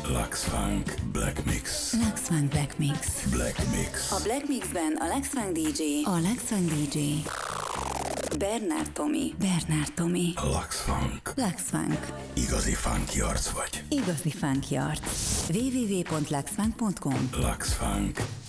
Lux Funk Black Mix. Lux Funk Black Mix. Black Mix. A Black Mixben a Lux Funk DJ. A Lux Funk DJ. Bernard Tomi. Bernard Tomi. Lux Funk. Lux Funk. Igazi funky arc vagy. Igazi funky arc. www.luxfunk.com. Lux Funk.